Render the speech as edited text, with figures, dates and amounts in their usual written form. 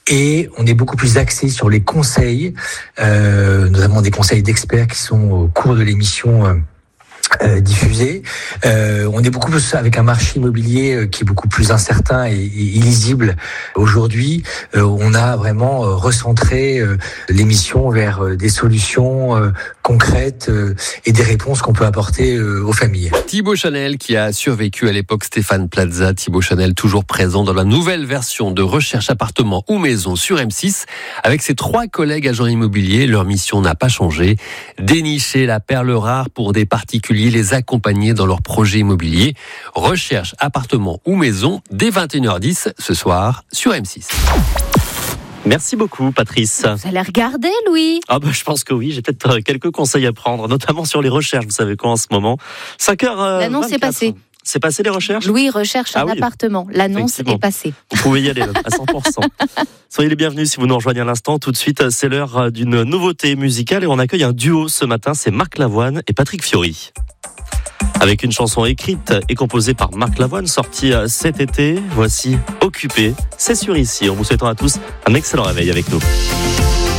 et on est beaucoup plus axé sur les conseils, notamment des conseils d'experts qui sont au cours de l'émission diffusée. On est beaucoup plus avec un marché immobilier qui est beaucoup plus incertain et illisible. Aujourd'hui, on a vraiment recentré l'émission vers des solutions concrètes et des réponses qu'on peut apporter aux familles. Thibaut Chanel qui a survécu à l'époque Stéphane Plaza. Thibaut Chanel toujours présent dans la nouvelle version de Recherche appartement ou maison sur M6 avec ses 3 collègues agents immobiliers. Leur mission n'a pas changé. Dénicher la perle rare pour des particuliers, les accompagner dans leurs projets immobiliers. Recherche appartement ou maison dès 21h10 ce soir sur M6. Merci beaucoup, Patrice. Vous allez regarder, Louis? Je pense que oui, j'ai peut-être quelques conseils à prendre, notamment sur les recherches, vous savez quoi en ce moment. 5h. L'annonce est passée. C'est passé les recherches? Louis recherche un appartement. L'annonce est passée. Vous pouvez y aller à 100%. Soyez les bienvenus si vous nous rejoignez à l'instant. Tout de suite, c'est l'heure d'une nouveauté musicale et on accueille un duo ce matin. C'est Marc Lavoine et Patrick Fiori. Avec une chanson écrite et composée par Marc Lavoine, sortie cet été, voici Occupé. C'est sur Ici. En vous souhaitant à tous un excellent réveil avec nous.